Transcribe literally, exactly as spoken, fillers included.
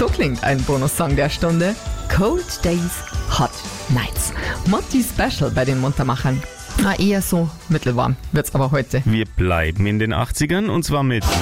So klingt ein Bonussong der Stunde. Cold Days, Hot Nights. Motti Special bei den Muntermachern. Na, eher so mittelwarm wird's aber heute. Wir bleiben in den achtzigern und zwar mit